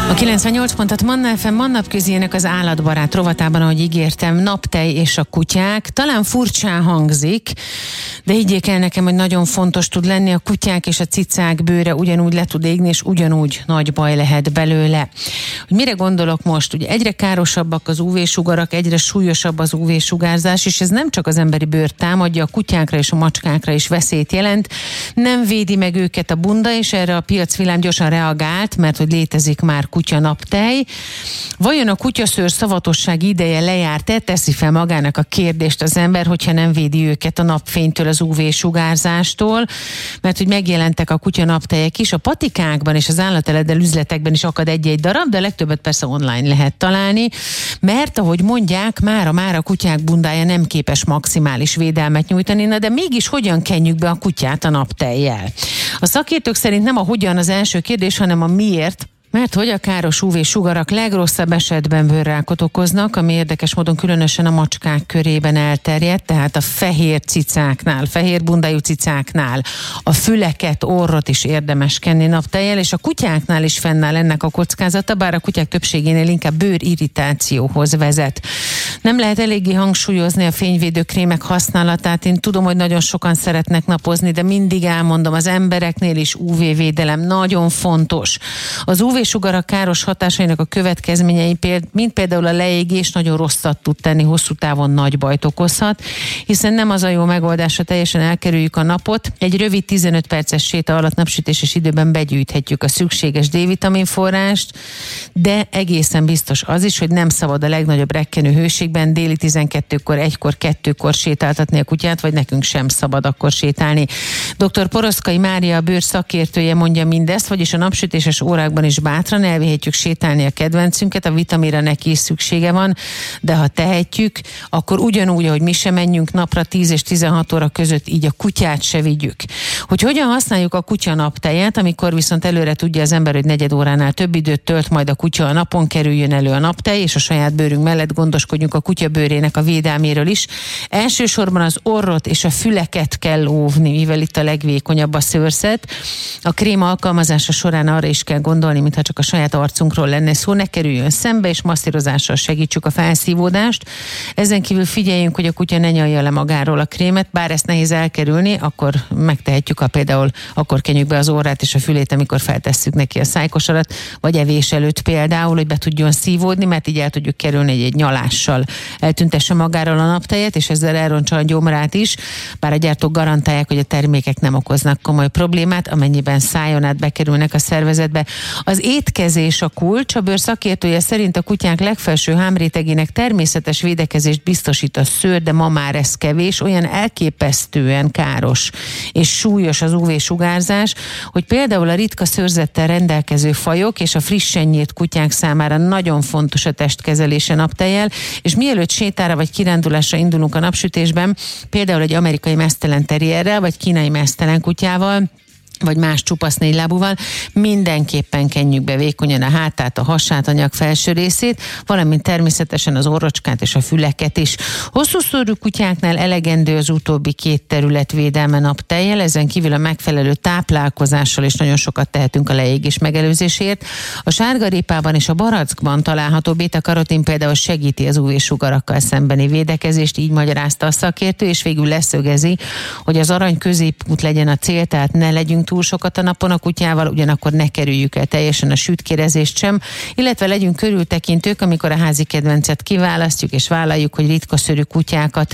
A 98 pontot Manna FM Mannapközének az állatbarát rovatában, ahogy ígértem, naptej és a kutyák. Talán furcsán hangzik, de higgyék el nekem, hogy nagyon fontos tud lenni. A kutyák és a cicák bőre ugyanúgy le tud égni, és ugyanúgy nagy baj lehet belőle. Hogy mire gondolok most? Ugye egyre károsabbak az UV-sugarak, egyre súlyosabb az UV-sugárzás, és ez nem csak az emberi bőrt támadja, a kutyákra és a macskákra is veszélyt jelent. Nem védi meg őket a bunda, és erre a piacvilám gyorsan reagált, mert hogy létezik már kutyanaptej. Vajon a kutyaszőr szavatosság ideje lejárt-e? Teszi fel magának a kérdést az ember, hogyha nem védi őket a napfénytől, az UV-sugárzástól, mert hogy megjelentek a kutyanaptejek is. A patikákban és az állateledel üzletekben is akad egy-egy darab, de a legtöbbet persze online lehet találni, mert ahogy mondják, mára a kutyák bundája nem képes maximális védelmet nyújtani, de mégis hogyan kenjük be a kutyát a naptejjel? A szakértők szerint nem a hogyan az első kérdés, hanem a miért. Mert hogy a káros UV-sugarak legrosszabb esetben bőrrákot okoznak, ami érdekes módon különösen a macskák körében elterjedt, tehát a fehér cicáknál, fehér bundájú cicáknál a füleket, orrot is érdemes kenni naptejjel, és a kutyáknál is fennáll ennek a kockázata, bár a kutyák többségénél inkább bőrirritációhoz vezet. Nem lehet eléggé hangsúlyozni a fényvédő krémek használatát. Én tudom, hogy nagyon sokan szeretnek napozni, de mindig elmondom, az embereknél is UV-védelem nagyon fontos. Az UV-sugarak káros hatásainak a következményei, mint például a leégés, nagyon rosszat tud tenni, hosszú távon nagy bajt okozhat, hiszen nem az a jó megoldás, ha teljesen elkerüljük a napot. Egy rövid 15 perces séta alatt napsütéses időben begyűjthetjük a szükséges D-vitamin forrást, de egészen biztos az is, hogy nem szabad a legnagyobb rekkenő hőségben déli 12-kor, 1-kor, 2-kor sétáltatni a kutyát, vagy nekünk sem szabad akkor sétálni. Dr. Poroszkai Mária, a bőr szakértője mondja mindezt, vagyis a napsütéses órákban is bátran elvihetjük sétálni a kedvencünket, a vitaminra neki is szüksége van, de ha tehetjük, akkor ugyanúgy, ahogy mi sem menjünk napra 10 és 16 óra között, így a kutyát se vigyük. Hogy hogyan használjuk a kutya naptejet, amikor viszont előre tudja az ember, hogy negyed óránál több időt tölt majd a kutya a napon, kerüljön elő a naptej, és a saját bőrünk mellett gondoskodjunk a kutya bőrének a védelméről is. Elsősorban az orrot és a füleket kell óvni, mivel itt a legvékonyabb a szőrszet. A krém alkalmazása során arra is kell gondolni, mintha csak a saját arcunkról lenne szó, ne kerüljön szembe, és masszírozással segítsük a felszívódást. Ezen kívül figyeljünk, hogy a kutya ne nyalja le magáról a krémet, bár ezt nehéz elkerülni, akkor megtehetjük, ha például akkor kenjük be az orrát és a fülét, amikor feltesszük neki a szájkosarat, vagy evés előtt például, hogy be tudjon szívódni, mert így el tudjuk kerülni, egy nyalással eltüntesse magáról a naptejet, és ezzel elrontsa a gyomrát is, bár a gyártók garantálják, hogy a termékek nem okoznak komoly problémát, amennyiben szájon át bekerülnek a szervezetbe. Az étkezés a kulcs. A bőr szakértője szerint a kutyák legfelső hámrétegének természetes védekezést biztosít a szőr, de ma már ez kevés, olyan elképesztően káros és súlyos az UV-sugárzás, hogy például a ritka szőrzettel rendelkező fajok és a frissen nyírt kutyák számára nagyon fontos a testkezelése naptejjel, és mielőtt sétára vagy kirándulásra indulunk a napsütésben, például egy amerikai meztelen terrierrel vagy kínai meztelen kutyával, vagy más csupasz négylábúval, mindenképpen kenjük be vékonyan a hátát, a hasát, a nyak felső részét, valamint természetesen az orrocskát és a füleket is. Hosszú szőrű kutyáknál elegendő az utóbbi 2 terület védelme naptejjel, ezen kívül a megfelelő táplálkozással is nagyon sokat tehetünk a leégés megelőzésért. A sárgarépában és a barackban található béta-karotin például segíti az UV-sugarakkal szembeni védekezést, így magyarázta a szakértő, és végül leszögezi, hogy az arany középút legyen a cél, tehát ne legyünk túl sokat a napon a kutyával, ugyanakkor ne kerüljük el teljesen a sütkérezést sem, illetve legyünk körültekintők, amikor a házi kedvencet kiválasztjuk, és vállaljuk, hogy ritkaszőrű kutyákat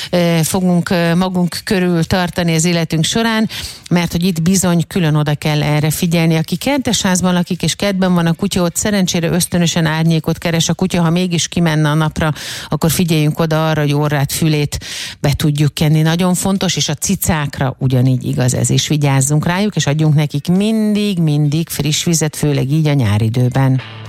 fogunk magunk körül tartani az életünk során, mert hogy itt bizony külön oda kell erre figyelni. Aki kertesházban lakik, és kertben van a kutya, ott szerencsére ösztönösen árnyékot keres a kutya, ha mégis kimenne a napra, akkor figyeljünk oda arra, hogy orrát, fülét be tudjuk kenni. Nagyon fontos, és a cicákra ugyanígy igaz ez is. Vigyázzunk rájuk, és adjunk nekik mindig friss vizet, főleg így a nyáridőben.